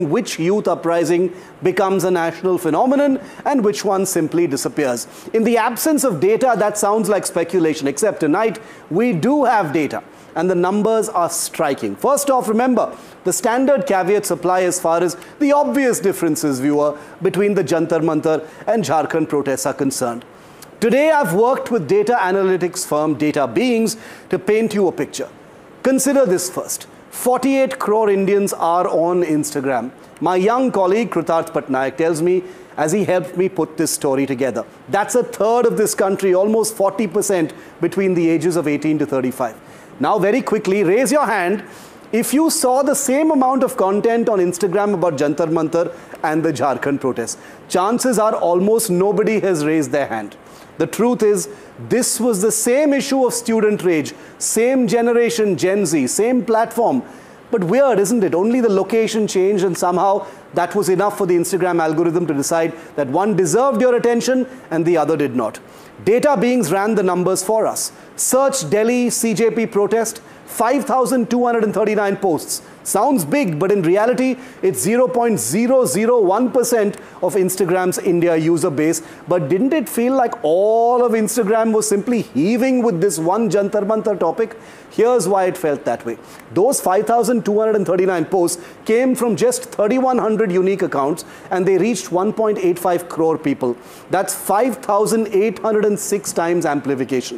which youth uprising becomes a national phenomenon and which one simply disappears. In the absence of data, that sounds like speculation, except tonight we do have data and the numbers are striking. First off, remember, the standard caveats apply as far as the obvious differences, viewer, between the Jantar Mantar and Jharkhand protests are concerned. Today, I've worked with data analytics firm Data Beings to paint you a picture. Consider this first. 48 crore Indians are on Instagram. My young colleague Krutarth Patnaik tells me as he helped me put this story together. That's a third of this country, almost 40% between the ages of 18 to 35. Now, very quickly, raise your hand if you saw the same amount of content on Instagram about Jantar Mantar and the Jharkhand protests. Chances are almost nobody has raised their hand. The truth is, this was the same issue of student rage, same generation, Gen Z, same platform. But weird, isn't it? Only the location changed and somehow that was enough for the Instagram algorithm to decide that one deserved your attention and the other did not. Data Beings ran the numbers for us. Search Delhi CJP protest, 5,239 posts. Sounds big, but in reality, it's 0.001% of Instagram's India user base. But didn't it feel like all of Instagram was simply heaving with this one Jantar Mantar topic? Here's why it felt that way. Those 5,239 posts came from just 3,100 unique accounts and they reached 1.85 crore people. That's 5,806 times amplification.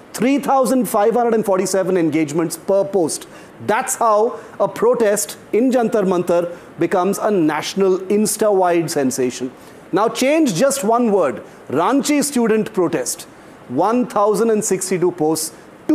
3,547 engagements per post. That's how a protest in Jantar Mantar becomes a national Insta-wide sensation. Now change just one word. Ranchi student protest. 1,062 posts,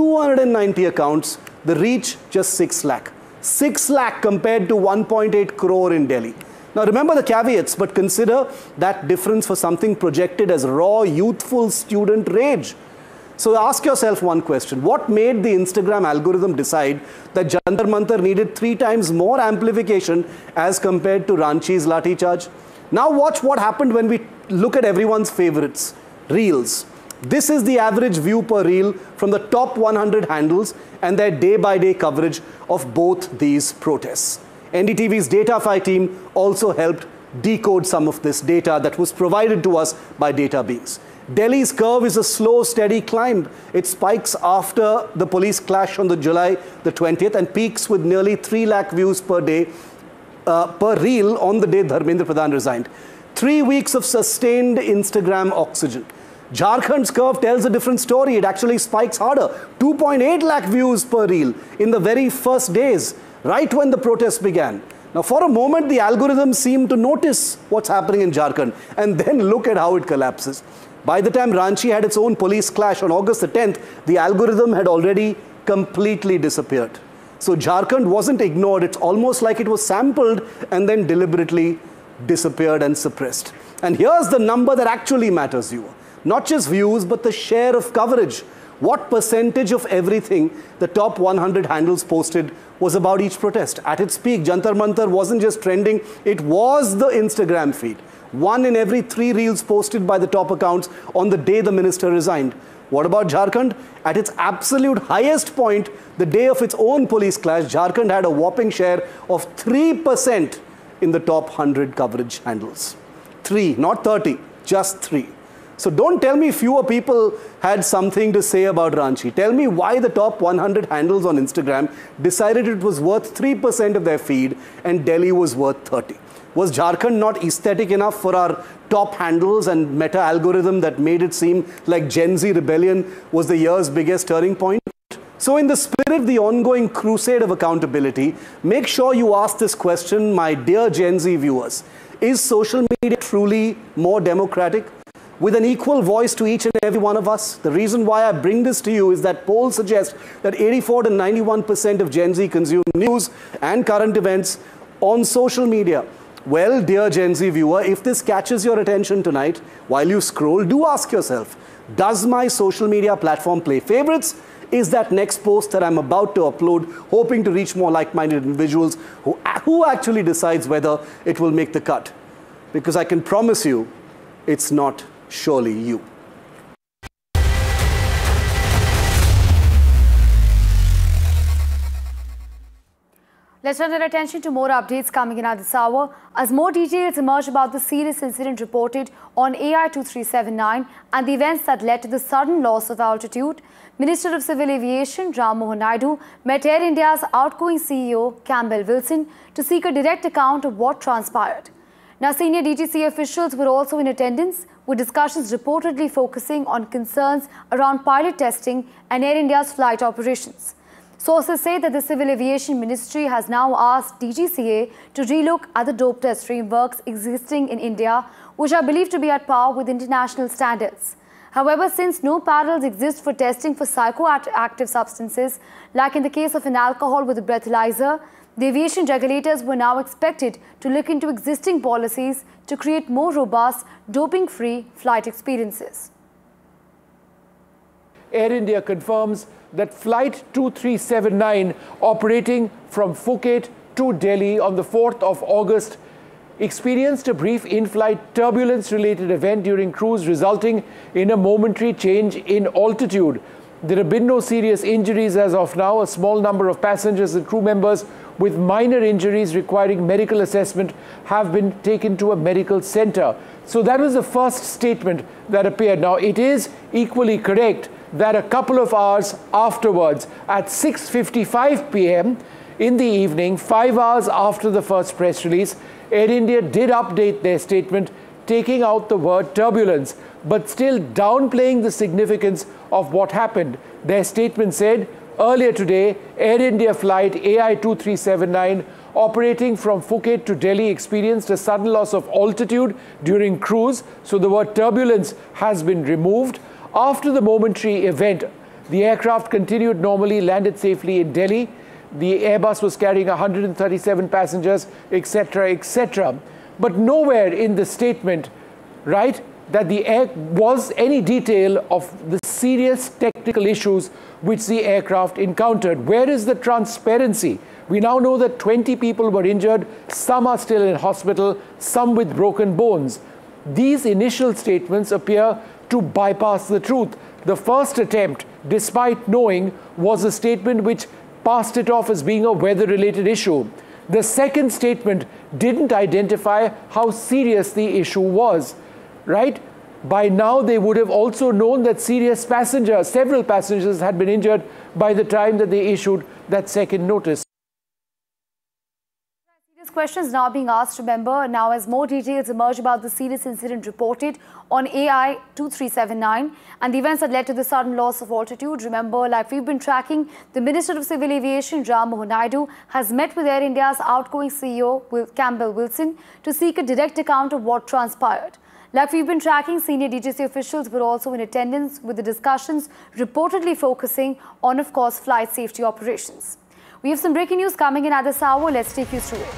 290 accounts, the reach just 6 lakh. 6 lakh compared to 1.8 crore in Delhi. Now remember the caveats, but consider that difference for something projected as raw, youthful student rage. So ask yourself one question. What made the Instagram algorithm decide that Jantar Mantar needed 3 times more amplification as compared to Ranchi's Lathi Charge? Now watch what happened when we look at everyone's favorites, Reels. This is the average view per reel from the top 100 handles and their day-by-day coverage of both these protests. NDTV's Datafy team also helped decode some of this data that was provided to us by Data Beings. Delhi's curve is a slow, steady climb. It spikes after the police clash on July the 20th and peaks with nearly 3 lakh views per day, per reel on the day Dharmendra Pradhan resigned. 3 weeks of sustained Instagram oxygen. Jharkhand's curve tells a different story. It actually spikes harder. 2.8 lakh views per reel in the very first days, right when the protests began. Now, for a moment, the algorithm seemed to notice what's happening in Jharkhand, and then look at how it collapses. By the time Ranchi had its own police clash on August the 10th, the algorithm had already completely disappeared. So Jharkhand wasn't ignored. It's almost like it was sampled and then deliberately disappeared and suppressed. And here's the number that actually matters, viewer. Not just views, but the share of coverage. What percentage of everything the top 100 handles posted was about each protest? At its peak, Jantar Mantar wasn't just trending, it was the Instagram feed. 1 in every 3 reels posted by the top accounts on the day the minister resigned. What about Jharkhand? At its absolute highest point, the day of its own police clash, Jharkhand had a whopping share of 3% in the top 100 coverage handles. 3, not 30, just 3. So don't tell me fewer people had something to say about Ranchi. Tell me why the top 100 handles on Instagram decided it was worth 3% of their feed and Delhi was worth 30. Was Jharkhand not aesthetic enough for our top handles and meta algorithm that made it seem like Gen Z rebellion was the year's biggest turning point? So in the spirit of the ongoing crusade of accountability, make sure you ask this question, my dear Gen Z viewers. Is social media truly more democratic? With an equal voice to each and every one of us? The reason why I bring this to you is that polls suggest that 84 to 91% of Gen Z consume news and current events on social media. Well, dear Gen Z viewer, if this catches your attention tonight, while you scroll, do ask yourself, does my social media platform play favorites? Is that next post that I'm about to upload hoping to reach more like-minded individuals who actually decides whether it will make the cut? Because I can promise you, it's not surely you. Let's turn our attention to more updates coming in at this hour. As more details emerge about the serious incident reported on AI-2379 and the events that led to the sudden loss of altitude, Minister of Civil Aviation Ram Mohan Naidu met Air India's outgoing CEO Campbell Wilson to seek a direct account of what transpired. Now, senior DGCA officials were also in attendance, with discussions reportedly focusing on concerns around pilot testing and Air India's flight operations. Sources say that the Civil Aviation Ministry has now asked DGCA to relook at the dope test frameworks existing in India, which are believed to be at par with international standards. However, since no parallels exist for testing for psychoactive substances, like in the case of an alcohol with a breathalyzer, the aviation regulators were now expected to look into existing policies to create more robust, doping-free flight experiences. Air India confirms that Flight 2379 operating from Phuket to Delhi on the 4th of August experienced a brief in-flight turbulence-related event during cruise, resulting in a momentary change in altitude. There have been no serious injuries as of now. A small number of passengers and crew members with minor injuries requiring medical assessment have been taken to a medical center. So that was the first statement that appeared. Now, it is equally correct that a couple of hours afterwards, at 6:55 p.m. in the evening, 5 hours after the first press release, Air India did update their statement, taking out the word turbulence, but still downplaying the significance of what happened. Their statement said, earlier today, Air India flight AI-2379 operating from Phuket to Delhi experienced a sudden loss of altitude during cruise, so the word turbulence has been removed. After the momentary event, the aircraft continued normally, landed safely in Delhi. The Airbus was carrying 137 passengers, etc., etc. But nowhere in the statement, right, that was any detail of the serious technical issues which the aircraft encountered. Where is the transparency? We now know that 20 people were injured, some are still in hospital, some with broken bones. These initial statements appear to bypass the truth. The first attempt, despite knowing, was a statement which passed it off as being a weather-related issue. The second statement didn't identify how serious the issue was, right? By now, they would have also known that several passengers had been injured by the time that they issued that second notice. Questions now being asked, remember, now as more details emerge about the serious incident reported on AI-2379 and the events that led to the sudden loss of altitude. Remember, like we've been tracking, the Minister of Civil Aviation, Ram Mohan Naidu, has met with Air India's outgoing CEO, Campbell Wilson, to seek a direct account of what transpired. Like we've been tracking, senior DGCA officials were also in attendance, with the discussions reportedly focusing on, of course, flight safety operations. We have some breaking news coming in at this hour. Let's take you through it.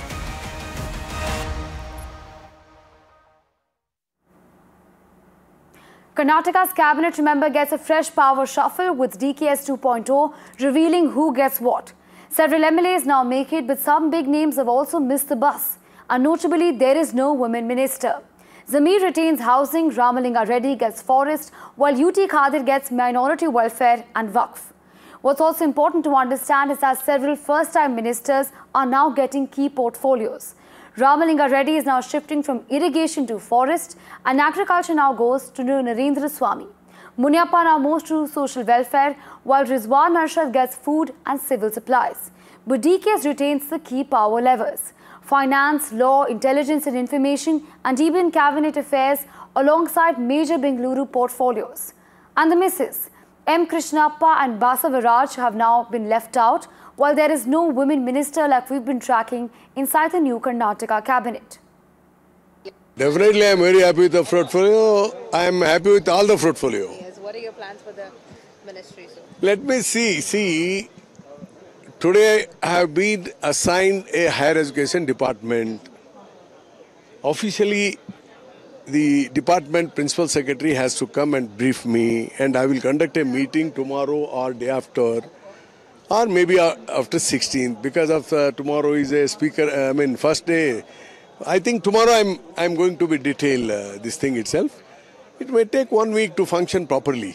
Karnataka's cabinet, remember, gets a fresh power shuffle with DKS 2.0 revealing who gets what. Several MLAs now make it, but some big names have also missed the bus. And notably, there is no women minister. Zamir retains housing, Ramalinga Reddy gets forest, while UT Khadir gets minority welfare and Waqf. What's also important to understand is that several first-time ministers are now getting key portfolios. Ramalinga Reddy is now shifting from irrigation to forest, and agriculture now goes to Narendra Swamy. Munyappa now moves to social welfare, while Rizwan Arshad gets food and civil supplies. But DKS retains the key power levers: finance, law, intelligence and information, and even cabinet affairs, alongside major Bengaluru portfolios. And the misses, M. Krishnappa and Basavaraj, have now been left out, while there is no women minister like we've been tracking inside the new Karnataka cabinet. Definitely, I am very happy with the portfolio. I am happy with all the portfolio. Yes. What are your plans for the ministry, sir? Let me see, today I have been assigned a higher education department. Officially, the department principal secretary has to come and brief me, and I will conduct a meeting tomorrow or day after, or maybe after 16th, because of tomorrow is a first day. I think tomorrow I'm going to be detail this thing itself. It may take 1 week to function properly.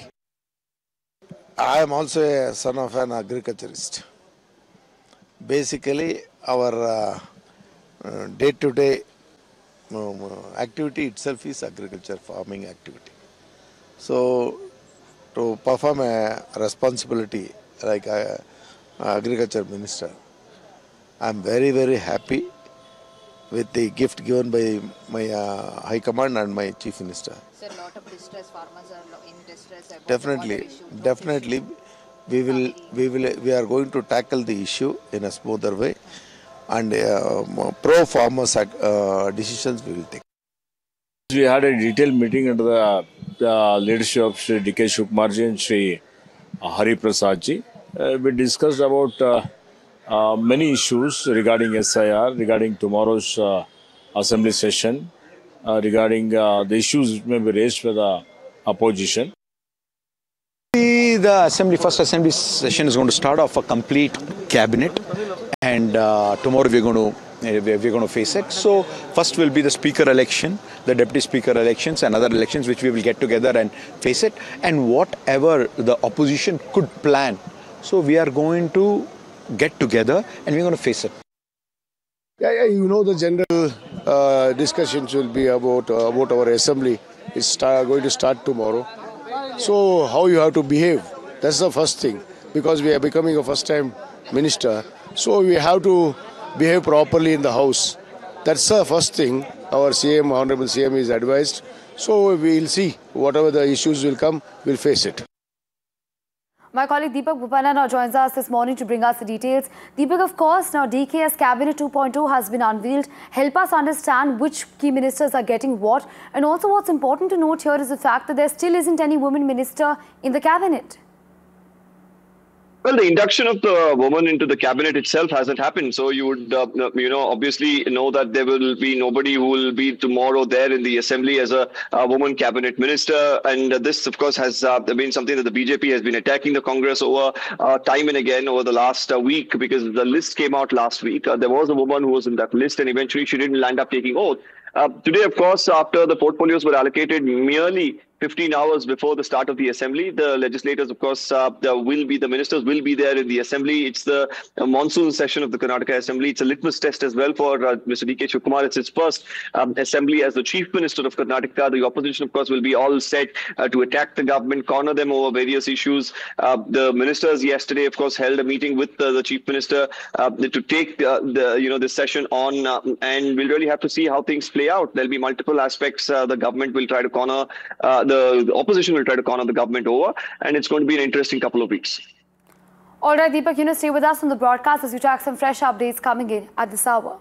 I am also a son of an agriculturist. Basically, our day-to-day activity itself is agriculture farming activity. So to perform a responsibility like agriculture minister, I am very, very happy with the gift given by my High Command and my Chief Minister. Sir, a lot of distress, farmers are in distress. Definitely, we are going to tackle the issue in a smoother way, and pro-farmers decisions we will take. We had a detailed meeting under the leadership of Shri D.K. Shivkumarji and Shri Hari Prasad ji. We discussed about many issues regarding SIR, regarding tomorrow's assembly session, regarding the issues which may be raised by the opposition. The first assembly session is going to start off a complete cabinet, and tomorrow we're going to face it. So first will be the speaker election, the deputy speaker elections and other elections which we will get together and face it, and whatever the opposition could plan. So we are going to get together and we're going to face it. Yeah, you know, the general discussions will be about our assembly. It's going to start tomorrow. So how you have to behave, that's the first thing, because we are becoming a first-time minister. So we have to behave properly in the house. That's the first thing our CM, Honorable CM is advised. So we will see whatever the issues will come, we'll face it. My colleague Deepak Bhupanna now joins us this morning to bring us the details. Deepak, of course, now DK's Cabinet 2.0 has been unveiled. Help us understand which key ministers are getting what. And also what's important to note here is the fact that there still isn't any woman minister in the cabinet. Well, the induction of the woman into the cabinet itself hasn't happened. So you would, obviously know that there will be nobody who will be tomorrow there in the assembly as a woman cabinet minister. And this, of course, has been something that the BJP has been attacking the Congress over time and again over the last week, because the list came out last week. There was a woman who was in that list, and eventually she didn't land up taking oath. Today, of course, after the portfolios were allocated merely 15 hours before the start of the assembly, the legislators, of course, the ministers will be there in the assembly. It's the monsoon session of the Karnataka Assembly. It's a litmus test as well for Mr. D.K. Shivkumar. It's his first assembly as the chief minister of Karnataka. The opposition, of course, will be all set to attack the government, corner them over various issues. The ministers yesterday, of course, held a meeting with the chief minister to take this session on, and we'll really have to see how things play out. There'll be multiple aspects. The government will try to corner the opposition will try to corner the government over, and it's going to be an interesting couple of weeks. All right, Deepak, stay with us on the broadcast as we track some fresh updates coming in at this hour.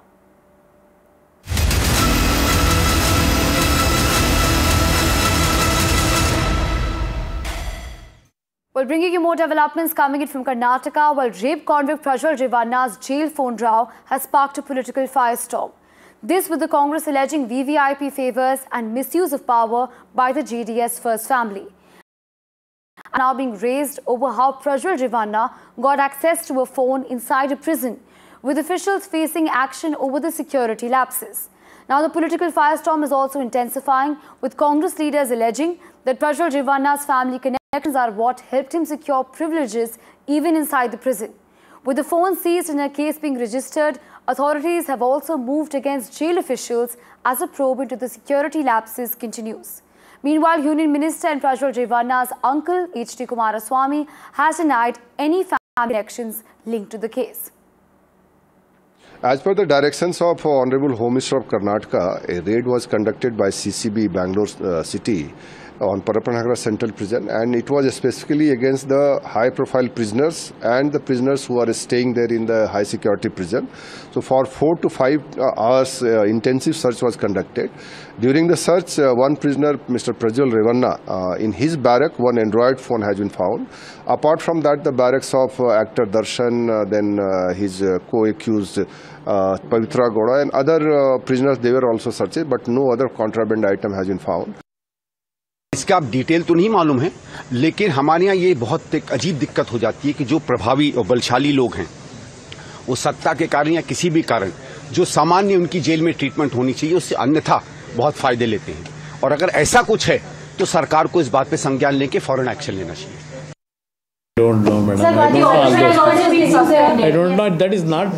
Well, bringing you more developments coming in from Karnataka, while rape convict Prajwal Revanna's jail phone row has sparked a political firestorm. This with the Congress alleging VVIP favours and misuse of power by the JDS First family. Now being raised over how Prajwal Revanna got access to a phone inside a prison, with officials facing action over the security lapses. Now the political firestorm is also intensifying, with Congress leaders alleging that Prajwal Revanna's family connections are what helped him secure privileges even inside the prison. With the phone seized and a case being registered, authorities have also moved against jail officials as a probe into the security lapses continues. Meanwhile, Union Minister and Prajwal Revanna's uncle, H.D. Kumaraswamy, has denied any family connections linked to the case. As per the directions of Honorable Home Minister of Karnataka, a raid was conducted by CCB Bangalore City on Parapanagara Central Prison, and it was specifically against the high-profile prisoners and the prisoners who are staying there in the high-security prison. So for 4 to 5 hours, intensive search was conducted. During the search, one prisoner, Mr. Prajwal Revanna, in his barrack, one Android phone has been found. Apart from that, the barracks of actor Darshan, then his co-accused Pavitra Gowda and other prisoners, they were also searched, but no other contraband item has been found. इसका आप detail तो नहीं मालूम है, लेकिन हमारे यहाँ ये बहुत एक अजीब दिक्कत हो जाती है कि जो प्रभावी और बलशाली लोग हैं, वो सत्ता के कारण या किसी भी कारण जो सामान्य उनकी जेल में ट्रीटमेंट होनी चाहिए, उससे अन्यथा बहुत फायदे लेते हैं. और अगर ऐसा कुछ है तो सरकार को इस बात पे संज्ञान लेके फौरन एक्शन लेना चाहिए. I don't know, madam. I don't know. That is not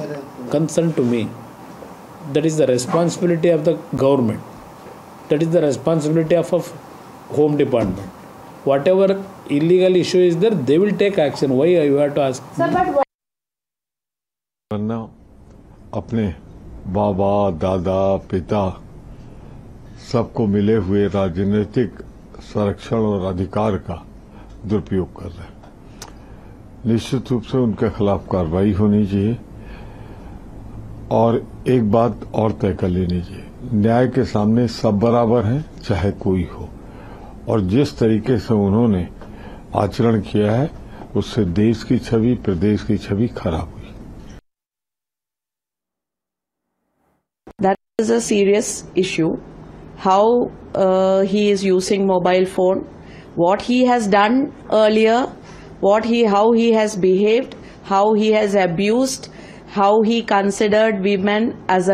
concern to me. That is the responsibility of the government. That is the responsibility of Home Department. Whatever illegal issue is there, they will take action. Why you have to ask? Sir, but वरना अपने बाबा दादा पिता सबको मिले हुए राजनीतिक संरक्षण और अधिकार का दुरुपयोग कर रहे हैं। निश्चित रूप से उनके खिलाफ कार्रवाई होनी चाहिए और एक बात और तय कर लेनी चाहिए, न्याय के सामने सब बराबर हैं, चाहे कोई हो। और जिस तरीके से उन्होंने आचरण किया है उससे देश की छवि, प्रदेश की छवि खराब हुई। That is a serious issue. How he is using mobile phone, what he has done earlier, how he has behaved, how he has abused, how he considered women as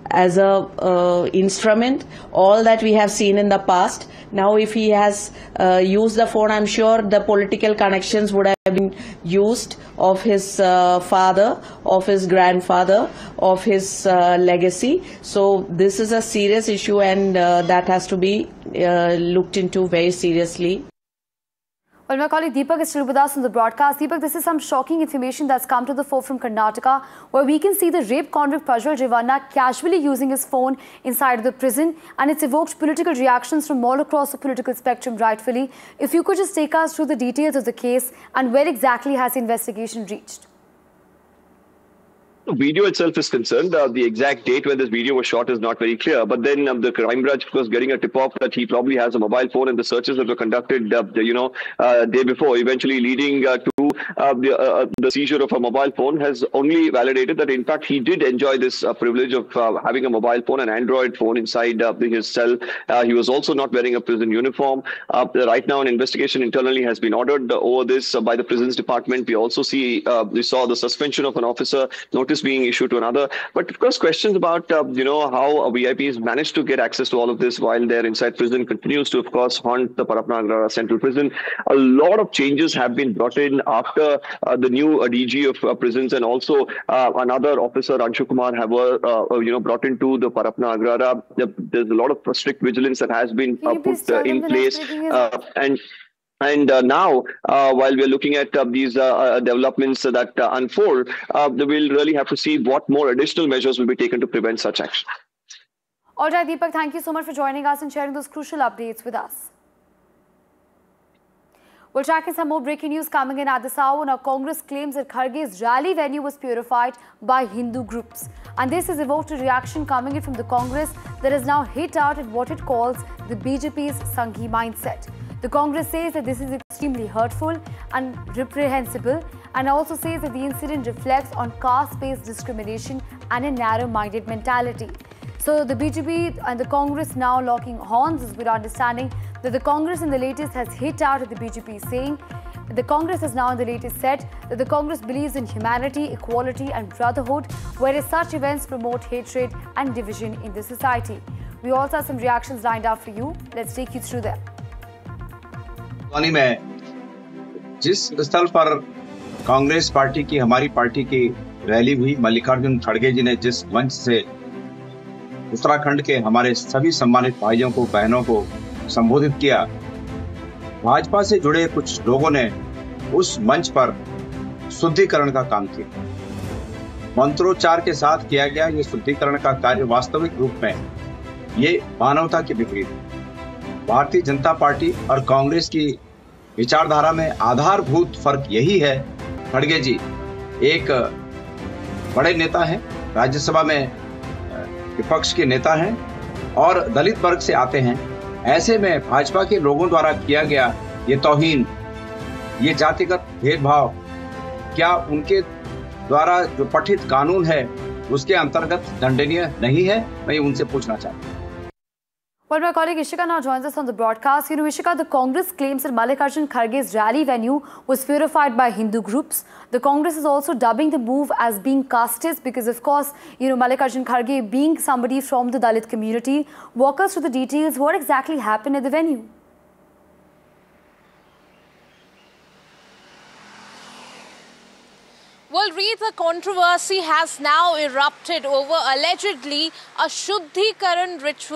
a instrument, all that we have seen in the past. Now if he has used the phone, I'm sure the political connections would have been used of his father, of his grandfather, of his legacy. So this is a serious issue, and that has to be looked into very seriously. Well, my colleague Deepak is still with us on the broadcast. Deepak, this is some shocking information that's come to the fore from Karnataka, where we can see the rape convict Prajwal Revanna casually using his phone inside the prison, and it's evoked political reactions from all across the political spectrum, rightfully. If you could just take us through the details of the case and where exactly has the investigation reached? The video itself is concerned. The exact date when this video was shot is not very clear. But then the crime branch was getting a tip-off that he probably has a mobile phone, and the searches that were conducted, day before, eventually leading to the seizure of a mobile phone, has only validated that, in fact, he did enjoy this privilege of having a mobile phone, an Android phone inside his cell. He was also not wearing a prison uniform. Right now, an investigation internally has been ordered over this by the prisons department. We also we saw the suspension of an officer, notice being issued to another. But of course, questions about how VIPs managed to get access to all of this while they're inside prison continues to, of course, haunt the Parappanagar Central Prison. A lot of changes have been brought in after the new DG of prisons, and also another officer, Anshu Kumar, have brought into the Parappanagar. There's a lot of strict vigilance that has been put in place. And now, while we're looking at these developments that unfold, we'll really have to see what more additional measures will be taken to prevent such action. All right, Deepak, thank you so much for joining us and sharing those crucial updates with us. We'll track in some more breaking news coming in at this hour. Now, Congress claims that Kharge's rally venue was purified by Hindu groups. And this has evoked a reaction coming in from the Congress that has now hit out at what it calls the BJP's Sanghi mindset. The Congress says that this is extremely hurtful and reprehensible, and also says that the incident reflects on caste-based discrimination and a narrow-minded mentality. So the BJP and the Congress now locking horns, is with understanding that the Congress in the latest has hit out at the BJP, saying the Congress has now in the latest said that the Congress believes in humanity, equality and brotherhood, whereas such events promote hatred and division in the society. We also have some reactions lined up for you. Let's take you through them. में जिस स्थल पर Congress party की, हमारी party की rally हुई, मल्लिकार्जुन खड़गे जी ने जिस मंच से उत्तराखंड के हमारे सभी सम्मानित भाइयों को, बहनों को संबोधित किया, भाजपा से जुड़े कुछ लोगों ने उस मंच पर शुद्धिकरण का काम किया। मंत्रोच्चार के साथ किया गया ये शुद्धिकरण का कार्य वास्तविक रूप में ये मानवता के विपरीत है। भारतीय जनता पार्टी और कांग्रेस की विचारधारा में आधारभूत फर्क यही है। खड़गे जी एक बड़े नेता हैं, राज्यसभा में विपक्ष के नेता हैं और दलित वर्ग से आते हैं। ऐसे में भाजपा के लोगों द्वारा किया गया ये तौहीन, ये जातिगत भेदभाव, क्या उनके द्वारा जो पठित कानून है उसके अंतर्गत दंडनीय नहीं है? मैं उनसे पूछना चाहता हूँ। Well, my colleague Ishika now joins us on the broadcast. Ishika, the Congress claims that Mallikarjun Kharge's rally venue was purified by Hindu groups. The Congress is also dubbing the move as being casteist because, of course, Mallikarjun Kharge being somebody from the Dalit community. Walk us through the details. What exactly happened at the venue? Well, Reet, the controversy has now erupted over allegedly a Shuddhikaran ritual